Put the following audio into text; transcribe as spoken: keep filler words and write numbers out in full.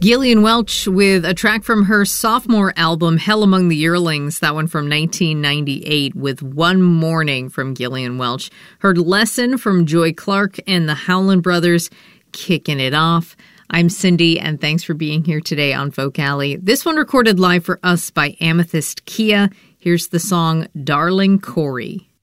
Gillian Welch with a track from her sophomore album, Hell Among the Yearlings, that one from nineteen ninety-eight, with One Morning from Gillian Welch. Heard Lesson from Joy Clark and the Howland Brothers, kicking it off. I'm Cindy, and thanks for being here today on Folk Alley. This one recorded live for us by Amethyst Kia. Here's the song, Darling Corey.